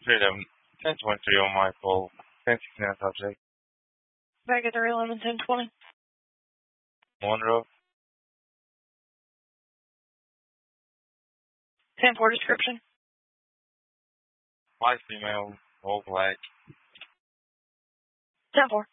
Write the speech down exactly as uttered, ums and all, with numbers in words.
Freedom, ten twenty-three on Michael, ten sixty-nine subject. Back at the real lemon, ten twenty. Monroe. ten four description. White female, all black. ten four.